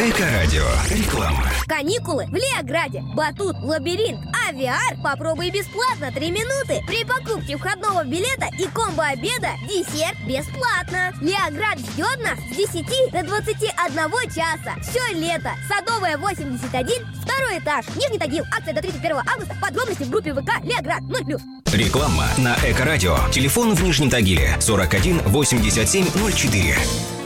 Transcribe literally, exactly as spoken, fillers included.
Эко-радио. Реклама. Каникулы в Леограде. Батут, лабиринт, а ви ар попробуй бесплатно три минуты. При покупке входного билета и комбо-обеда десерт бесплатно. Леоград ждет нас с десяти до двадцати одного часа. Все лето. Садовая восемьдесят один, второй этаж. Нижний Тагил. Акция до тридцать первого августа. Подробности в группе ВК Леоград ноль плюс. Реклама на Эко-радио. Телефон в Нижнем Тагиле сорок один восемьдесят семь ноль четыре.